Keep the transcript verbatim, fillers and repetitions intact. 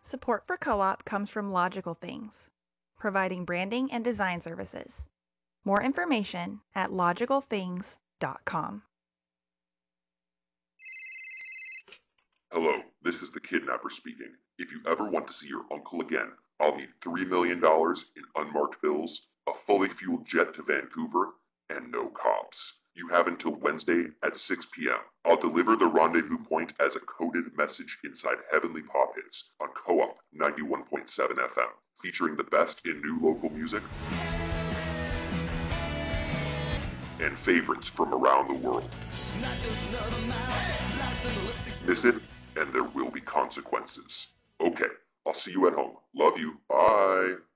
Support for Co-op comes from Logical Things, providing branding and design services. More information at logical things dot com. Hello, this is the kidnapper speaking. If you ever want to see your uncle again, I'll need three million dollars in unmarked bills, a fully fueled jet to Vancouver, and no cops. You have until Wednesday at six p.m. I'll deliver the rendezvous point as a coded message inside Heavenly Pop Hits on Co-op ninety-one point seven F M, featuring the best in new local music and favorites from around the world. Miss it, and there will be consequences. Okay, I'll see you at home. Love you. Bye.